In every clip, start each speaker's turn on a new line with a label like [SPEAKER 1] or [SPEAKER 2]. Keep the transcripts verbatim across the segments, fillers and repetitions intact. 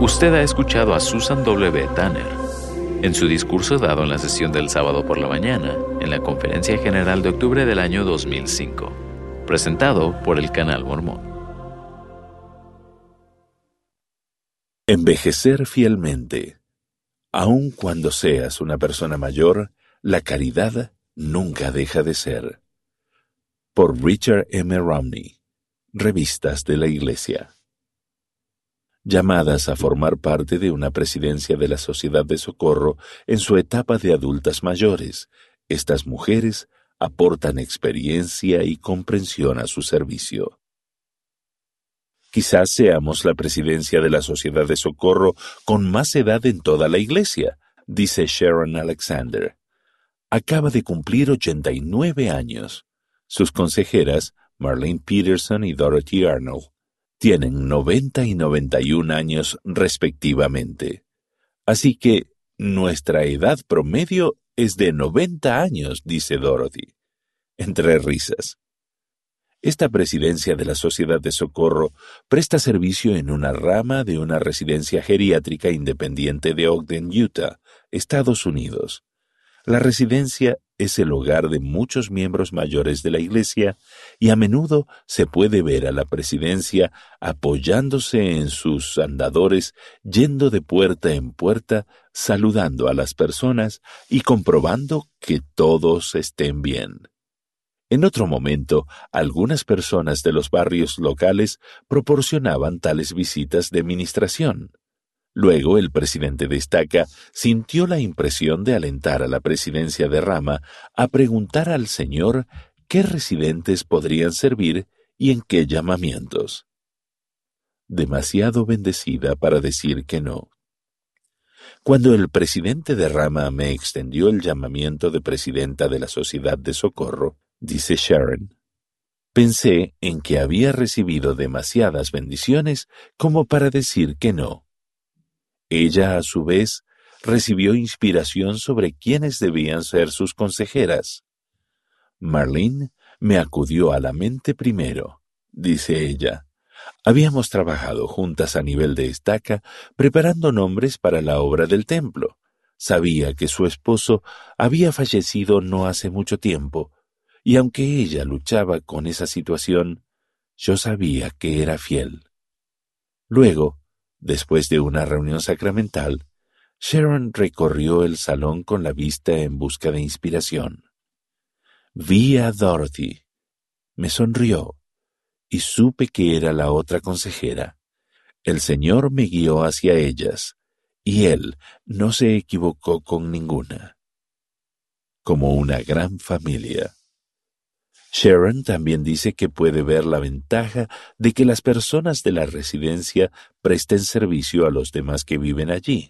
[SPEAKER 1] Usted ha escuchado a Susan W. Tanner en su discurso dado en la sesión del sábado por la mañana en la Conferencia General de octubre del año dos mil cinco, presentado por el Canal Mormón.
[SPEAKER 2] Envejecer fielmente. Aun cuando seas una persona mayor, la caridad nunca deja de ser. Por Richard M. Romney, Revistas de la Iglesia. Llamadas a formar parte de una presidencia de la Sociedad de Socorro en su etapa de adultas mayores, estas mujeres aportan experiencia y comprensión a su servicio. Quizás seamos la presidencia de la Sociedad de Socorro con más edad en toda la iglesia, dice Sharon Alexander. Acaba de cumplir ochenta y nueve años. Sus consejeras, Marlene Peterson y Dorothy Arnold, tienen noventa y noventa y un años respectivamente. Así que nuestra edad promedio es de noventa años, dice Dorothy, entre risas. Esta presidencia de la Sociedad de Socorro presta servicio en una rama de una residencia geriátrica independiente de Ogden, Utah, Estados Unidos. La residencia es el hogar de muchos miembros mayores de la iglesia y a menudo se puede ver a la presidencia apoyándose en sus andadores, yendo de puerta en puerta, saludando a las personas y comprobando que todos estén bien. En otro momento, algunas personas de los barrios locales proporcionaban tales visitas de ministración. Luego, el presidente destaca, sintió la impresión de alentar a la presidencia de rama a preguntar al Señor qué residentes podrían servir y en qué llamamientos. Demasiado bendecida para decir que no. Cuando el presidente de rama me extendió el llamamiento de presidenta de la Sociedad de Socorro, dice Sharon, pensé en que había recibido demasiadas bendiciones como para decir que no. Ella, a su vez, recibió inspiración sobre quiénes debían ser sus consejeras. Marlene me acudió a la mente primero, dice ella. Habíamos trabajado juntas a nivel de estaca, preparando nombres para la obra del templo. Sabía que su esposo había fallecido no hace mucho tiempo, y aunque ella luchaba con esa situación, yo sabía que era fiel. Luego, después de una reunión sacramental, Sharon recorrió el salón con la vista en busca de inspiración. Vi a Dorothy. Me sonrió y supe que era la otra consejera. El Señor me guió hacia ellas, y Él no se equivocó con ninguna. Como una gran familia. Sharon también dice que puede ver la ventaja de que las personas de la residencia presten servicio a los demás que viven allí.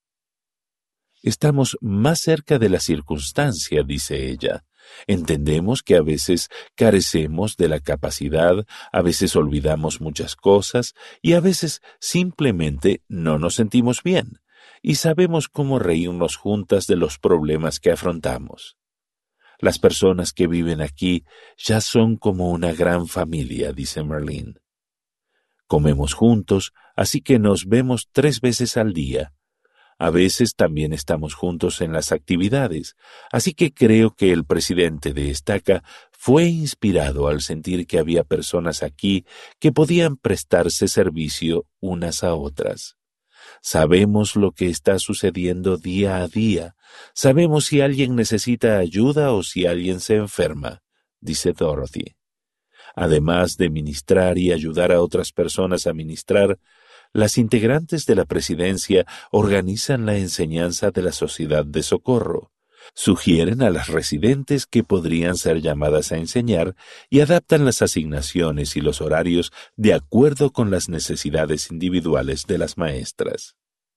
[SPEAKER 2] Estamos más cerca de la circunstancia, dice ella. Entendemos que a veces carecemos de la capacidad, a veces olvidamos muchas cosas y a veces simplemente no nos sentimos bien y sabemos cómo reírnos juntas de los problemas que afrontamos. Las personas que viven aquí ya son como una gran familia, dice Marlene. Comemos juntos, así que nos vemos tres veces al día. A veces también estamos juntos en las actividades, así que creo que el presidente de estaca fue inspirado al sentir que había personas aquí que podían prestarse servicio unas a otras. Sabemos lo que está sucediendo día a día. Sabemos si alguien necesita ayuda o si alguien se enferma, dice Dorothy. Además de ministrar y ayudar a otras personas a ministrar, las integrantes de la presidencia organizan la enseñanza de la Sociedad de Socorro. Sugieren a las residentes que podrían ser llamadas a enseñar y adaptan las asignaciones y los horarios de acuerdo con las necesidades individuales de las maestras.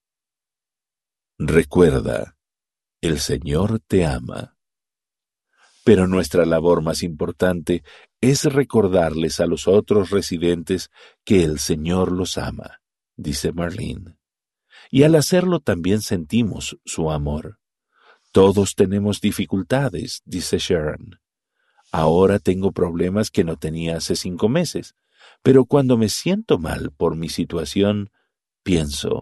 [SPEAKER 2] Recuerda, el Señor te ama. Pero nuestra labor más importante es recordarles a los otros residentes que el Señor los ama, dice Marlene. Y al hacerlo también sentimos su amor. Todos tenemos dificultades, dice Sharon. Ahora tengo problemas que no tenía hace cinco meses, pero cuando me siento mal por mi situación, pienso,